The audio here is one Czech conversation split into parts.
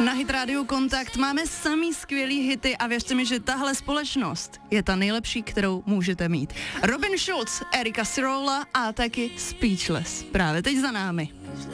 Na Hit Radio Kontakt máme samý skvělý hity a věřte mi, že tahle společnost je ta nejlepší, kterou můžete mít. Robin Schulz, Erika Cirola a taky Speechless. Právě teď za námi.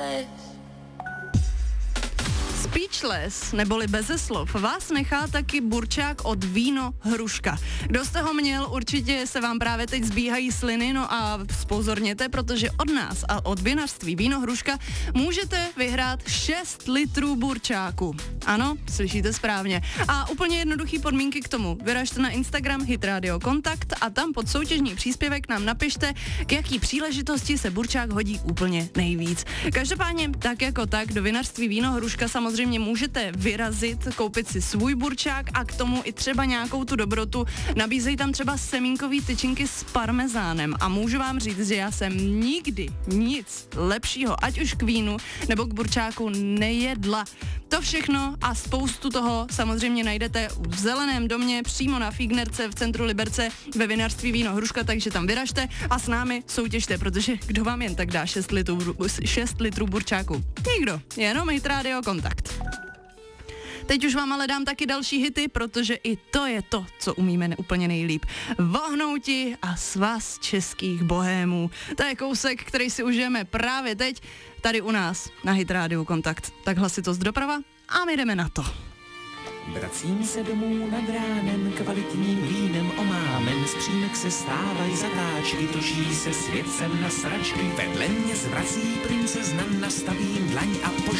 Speechless, neboli beze slov, vás nechá taky burčák od Víno Hruška. Kdo jste ho měl, určitě se vám právě teď zbíhají sliny, no a spozorněte, protože od nás a od vinařství Víno Hruška můžete vyhrát 6 litrů burčáku. Ano, slyšíte správně. A úplně jednoduchý podmínky k tomu. Vyražte na Instagram Hit Radio Kontakt a tam pod soutěžní příspěvek nám napište, k jaký příležitosti se burčák hodí úplně nejvíc. Každopádně, tak jako tak, do vinařství Víno Hruška samozřejmě můžete vyrazit, koupit si svůj burčák a k tomu i třeba nějakou tu dobrotu. Nabízejí tam třeba semínkový tyčinky s parmezánem a můžu vám říct, že já jsem nikdy nic lepšího, ať už k vínu nebo k burčáku nejedla. To všechno a spoustu toho samozřejmě najdete v Zeleném domě přímo na Fígnerce v centru Liberce ve vinařství Víno Hruška, takže tam vyražte a s námi soutěžte, protože kdo vám jen tak dá 6 litrů burčáku? Nikdo, jenom Hit Radio Kontakt. Teď už vám ale dám taky další hity, protože i to je to, co umíme úplně nejlíp. Vohnouti a svaz českých bohémů. To je kousek, který si užijeme právě teď, tady u nás na Hit Radio Kontakt. Tak hlasitost doprava a my jdeme na to. Vracím se domů nad ránem, kvalitním vínem omámen, z přímek se stávají zatáčky, točí se svět sem na sračky, vedle mě zvrací princezna, nastavím dlaň a